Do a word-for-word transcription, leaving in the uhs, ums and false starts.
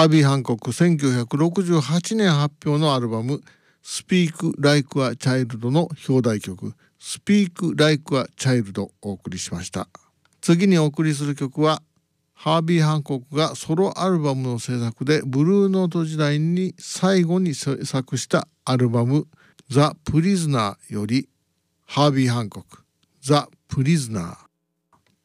ハービー・ハンコックせんきゅうひゃくろくじゅうはちねん発表のアルバム Speak Like a Child の表題曲 Speak Like a Child をお送りしました。次にお送りする曲はハービー・ハンコックがソロアルバムの制作でブルーノート時代に最後に制作したアルバム The Prisoner よりハービー・ハンコック The Prisoner